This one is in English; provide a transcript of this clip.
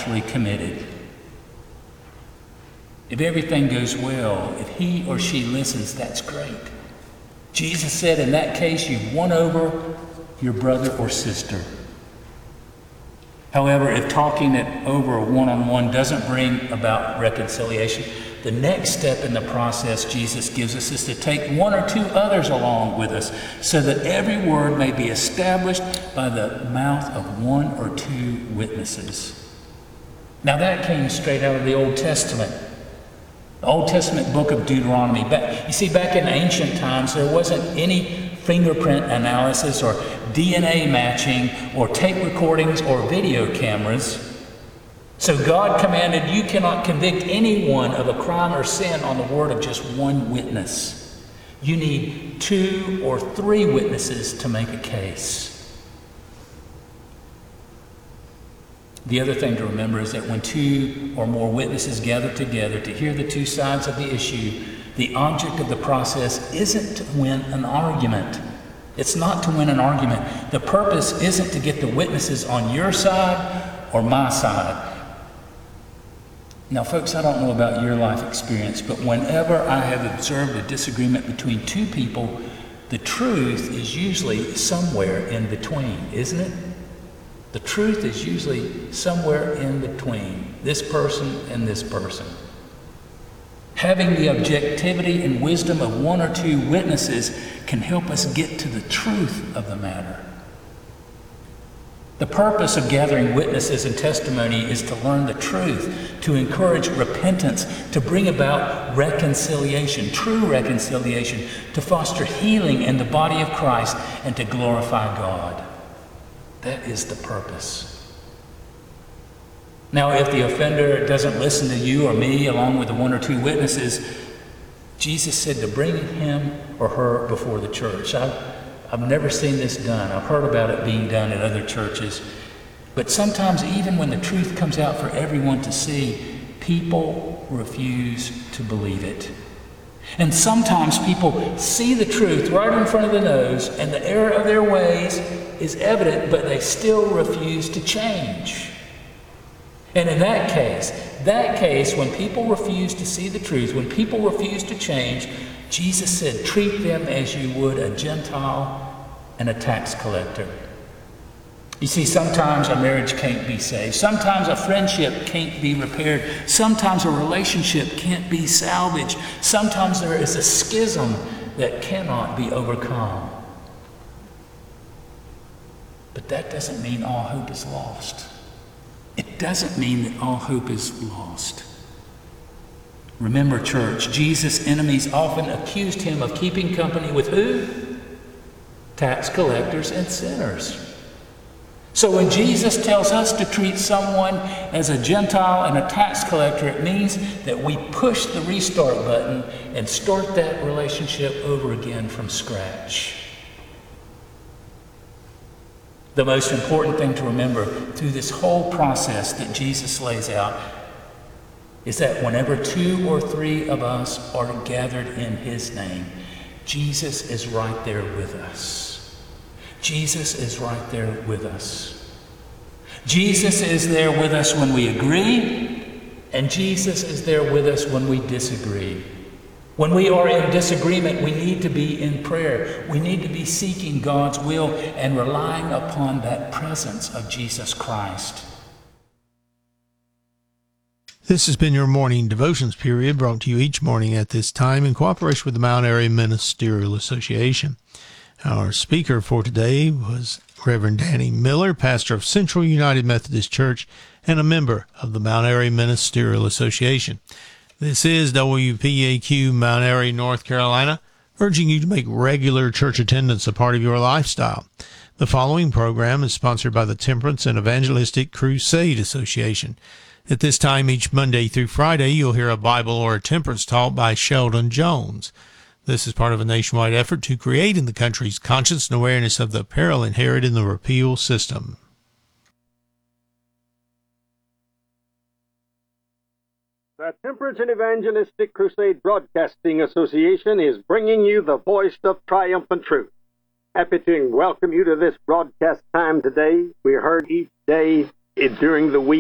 actually committed. If everything goes well, if he or she listens, that's great. Jesus said in that case, you've won over your brother or sister. However, if talking it over one-on-one doesn't bring about reconciliation, the next step in the process Jesus gives us is to take one or two others along with us so that every word may be established by the mouth of one or two witnesses. Now that came straight out of the Old Testament. The Old Testament book of Deuteronomy. You see, back in ancient times, there wasn't any fingerprint analysis or DNA matching or tape recordings or video cameras. So God commanded, you cannot convict anyone of a crime or sin on the word of just one witness. You need 2 or 3 witnesses to make a case. The other thing to remember is that when 2 or more witnesses gather together to hear the 2 sides of the issue, the object of the process isn't to win an argument. It's not to win an argument. The purpose isn't to get the witnesses on your side or my side. Now, folks, I don't know about your life experience, but whenever I have observed a disagreement between 2 people, the truth is usually somewhere in between, isn't it? The truth is usually somewhere in between this person and this person. Having the objectivity and wisdom of 1 or 2 witnesses can help us get to the truth of the matter. The purpose of gathering witnesses and testimony is to learn the truth, to encourage repentance, to bring about reconciliation, true reconciliation, to foster healing in the body of Christ, and to glorify God. That is the purpose. Now, if the offender doesn't listen to you or me, along with the 1 or 2 witnesses, Jesus said to bring him or her before the church. I've never seen this done. I've heard about it being done at other churches. But sometimes, even when the truth comes out for everyone to see, people refuse to believe it. And sometimes people see the truth right in front of the nose, and the error of their ways is evident, but they still refuse to change. And in that case, when people refuse to see the truth, when people refuse to change, Jesus said, treat them as you would a Gentile and a tax collector. You see, sometimes a marriage can't be saved. Sometimes a friendship can't be repaired. Sometimes a relationship can't be salvaged. Sometimes there is a schism that cannot be overcome. But that doesn't mean all hope is lost. It doesn't mean that all hope is lost. Remember, church, Jesus' enemies often accused him of keeping company with who? Tax collectors and sinners. So when Jesus tells us to treat someone as a Gentile and a tax collector, it means that we push the restart button and start that relationship over again from scratch. The most important thing to remember through this whole process that Jesus lays out is that whenever 2 or 3 of us are gathered in his name, Jesus is right there with us. Jesus is right there with us. Jesus is there with us when we agree, and Jesus is there with us when we disagree. When we are in disagreement, we need to be in prayer. We need to be seeking God's will and relying upon that presence of Jesus Christ. This has been your morning devotions period, brought to you each morning at this time in cooperation with the Mount Airy Ministerial Association. Our speaker for today was Reverend Danny Miller, pastor of Central United Methodist Church and a member of the Mount Airy Ministerial Association. This is WPAQ Mount Airy, North Carolina, urging you to make regular church attendance a part of your lifestyle. The following program is sponsored by the Temperance and Evangelistic Crusade Association. At this time each Monday through Friday, you'll hear a Bible or a temperance talk by Sheldon Jones. This is part of a nationwide effort to create in the country's conscience and awareness of the peril inherent in the repeal system. The Temperance and Evangelistic Crusade Broadcasting Association is bringing you the voice of triumphant truth. Happy to welcome you to this broadcast time today. We heard each day during the week